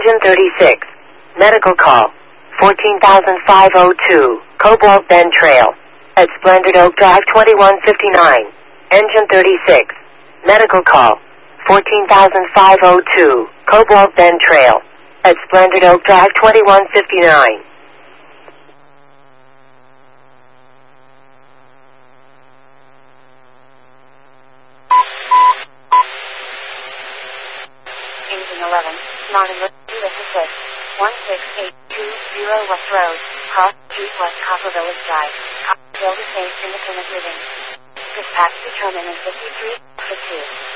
Engine 36. Medical call. 14,502. Cobalt Bend Trail. At Splendid Oak Drive 2159. Engine 36. Medical call. 14,502. Cobalt Bend Trail. At Splendid Oak Drive 2159. Engine 11, non-emergency lift assist. 16820 West Road, Cross Street West Copper Village Drive, Copperville to Safe Independent Living. Dispatch to terminal 53, for 2.